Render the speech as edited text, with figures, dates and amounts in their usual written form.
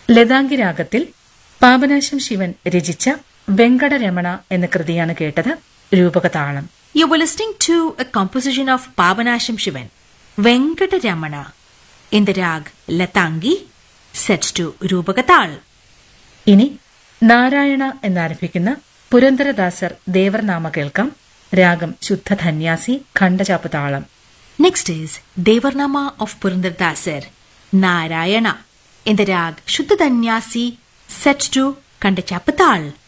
ലതാംഗി രാഗത്തിൽ പാപനാശം ശിവൻ രചിച്ച വെങ്കടരമണ എന്ന കൃതിയാണ് കേട്ടത്. രൂപകതാളം. You were listening to a composition of Pavanasham Shivan, Venkataramana, in the rag Latangi, set to Rupagatal. ഇനി നാരായണ എന്നാരംഭിക്കുന്ന പുരന്ദരദാസർ ദേവർനാമ കേൾക്കാം. രാഗം ശുദ്ധധന്യാസി, ഖണ്ഡചാപ്പ് താളം. Next is Devarnama of Purandardasar, Narayana, in the rag Shuddhadanyasi, set to Kandachappatal.